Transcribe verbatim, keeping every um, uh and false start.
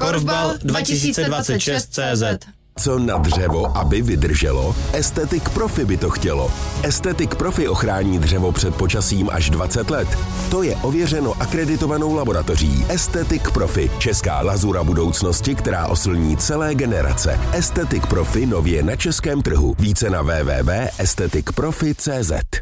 Korfbal dva tisíce dvacet šest tečka cé zet. Co na dřevo, aby vydrželo? Estetik Profi by to chtělo. Estetik Profi ochrání dřevo před počasím až dvacet let. To je ověřeno akreditovanou laboratoří. Estetik Profi, česká lazura budoucnosti, která oslní celé generace. Estetik Profi nově na českém trhu. Více na w w w tečka estetik profi tečka cé zet.